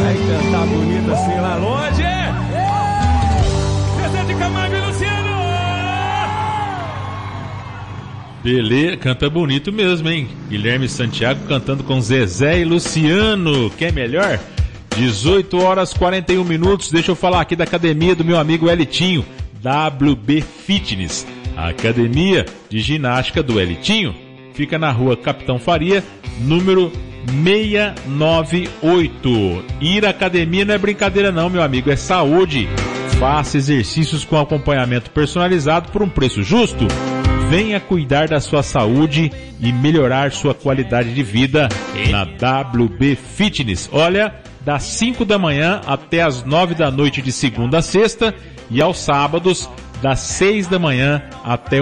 Vai cantar bonito assim lá longe. Zezé de Camargo e Luciano. Beleza, canta bonito mesmo, hein? Guilherme Santiago cantando com Zezé e Luciano. Quer melhor? 18 horas 41 minutos. Deixa eu falar aqui da academia do meu amigo Elitinho, WB Fitness. A academia de ginástica do Elitinho fica na rua Capitão Faria, número 698. Ir à academia não é brincadeira não, meu amigo, é saúde. Faça exercícios com acompanhamento personalizado por um preço justo. Venha cuidar da sua saúde e melhorar sua qualidade de vida na WB Fitness. Olha, das 5 da manhã até as 9 da noite de segunda a sexta e aos sábados das 6 da manhã até